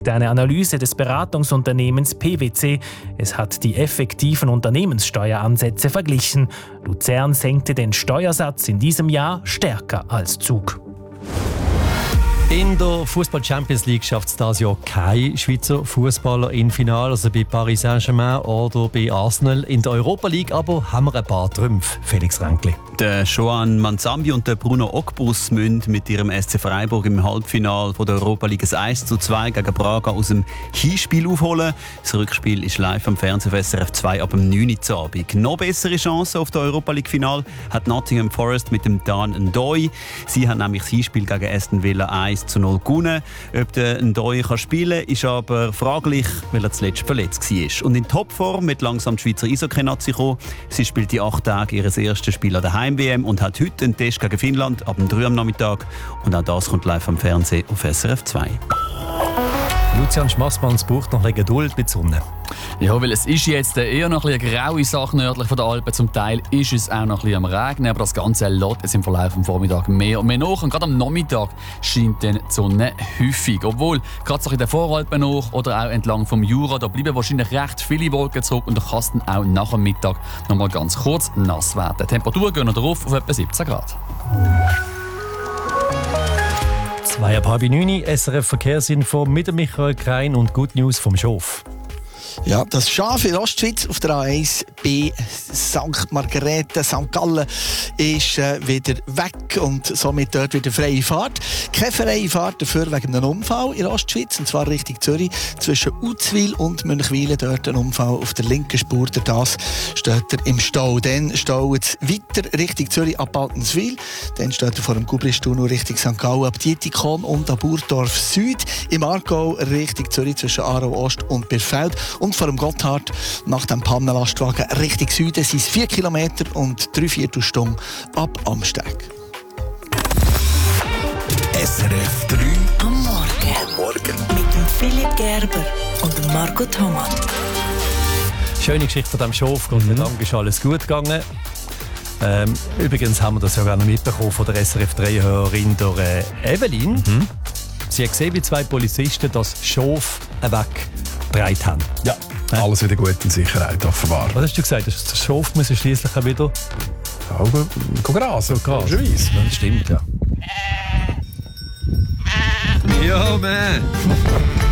zeigte eine Analyse des Beratungsunternehmens PwC. Es hat die effektiven Unternehmenssteueransätze verglichen. Luzern senkte den Steuersatz in diesem Jahr stärker als Zug. In der Fußball-Champions League schafft es dieses Jahr kein Schweizer Fußballer im Finale, also bei Paris Saint-Germain oder bei Arsenal. In der Europa League aber haben wir ein paar Trümpfe. Felix Ränkli. Der Joan Manzambi und der Bruno Ogbus müssen mit ihrem SC Freiburg im Halbfinale der Europa League 1:2 gegen Braga aus dem Hinspiel aufholen. Das Rückspiel ist live am Fernsehen auf SRF 2 ab dem 9 Uhr Abend. Noch bessere Chancen auf das Europa League Final hat Nottingham Forest mit dem Dan Ndoye. Sie haben nämlich das Hinspiel gegen Aston Villa 1:0 gewonnen. Ob der Ndoye spielen kann, ist aber fraglich, weil er zuletzt verletzt war. Und in Topform wird langsam die Schweizer Eishockey-Nazi kommen. Sie spielt die 8 Tage ihres ersten Spiel an der Heim-WM und hat heute einen Test gegen Finnland ab dem 3 am Nachmittag. Und auch das kommt live am Fernsehen auf SRF 2. Lucian Schmassmanns braucht noch ein bisschen Geduld mit Sonne. Ja, weil es ist jetzt eher noch ein bisschen eine graue Sache nördlich von den Alpen. Zum Teil ist es auch noch ein bisschen am Regnen, aber das Ganze lässt es im Verlauf des Vormittags mehr und mehr nach. Und gerade am Nachmittag scheint dann die Sonne häufig. Obwohl, gerade so in den Voralpen nach oder auch entlang vom Jura, da bleiben wahrscheinlich recht viele Wolken zurück und da kann es dann auch nach dem Mittag noch mal ganz kurz nass werden. Die Temperaturen gehen noch drauf auf etwa 17 Grad. 8:30, SRF Verkehrsinfo mit Michael Krein und Good News vom Schof. Ja, das Schaf in Ostschweiz auf der A1 bei St. Margrethe, St. Gallen ist wieder weg und somit dort wieder freie Fahrt. Keine freie Fahrt dafür wegen einem Unfall in Ostschweiz, und zwar Richtung Zürich, zwischen Uzwil und Münchwilen. Dort ein Unfall auf der linken Spur. Das steht er im Stau. Dann staut es weiter Richtung Zürich ab Altenswil. Dann steht er vor dem Gubristunnel Richtung St. Gallen ab Dietikon und ab Burdorf Süd. Im Aargau Richtung Zürich zwischen Aarau Ost und Birfeld. Und vor dem Gotthard nach dem Pannenlastwagen Richtung Süden sind es 4 Kilometer und 3/4 Stunden ab Amsteg. SRF 3 am Morgen. Mit dem Philipp Gerber und dem Marco Thomas. Schöne Geschichte von diesem Schof. Gott sei Dank ist alles gut gegangen. Übrigens haben wir das ja gerne mitbekommen von der SRF 3-Hörerin der Evelyn. Sie hat gesehen, wie 2 Polizisten das Schof weggetragen haben. Ja, alles wieder gut in Sicherheit, offenbar. Was hast du gesagt? Das Schof muss schliesslich auch wieder... Grasen. Das stimmt, ja. Ja, man.